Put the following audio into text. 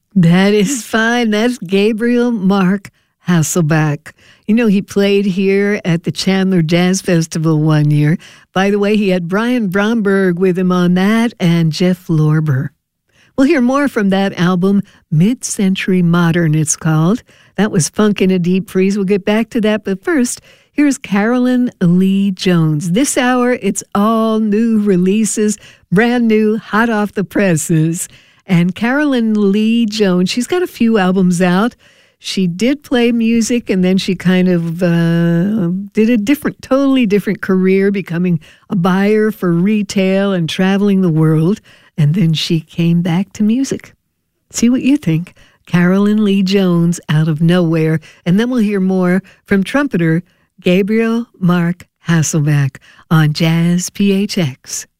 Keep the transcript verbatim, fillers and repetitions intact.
That is fine. That's Gabriel Mark Hasselbeck. You know, he played here at the Chandler Jazz Festival one year. By the way, he had Brian Bromberg with him on that and Jeff Lorber. We'll hear more from that album, Mid-Century Modern, it's called. That was Funk in a Deep Freeze. We'll get back to that, but first, here's Carolyn Lee Jones. This hour, it's all new releases, brand new, hot off the presses. And Carolyn Lee Jones, she's got a few albums out. She did play music, and then she kind of uh, did a different, totally different career, becoming a buyer for retail and traveling the world. And then she came back to music. See what you think. Carolyn Lee Jones, Out of Nowhere. And then we'll hear more from trumpeter Gabriel Mark Hasselbeck on Jazz P H X.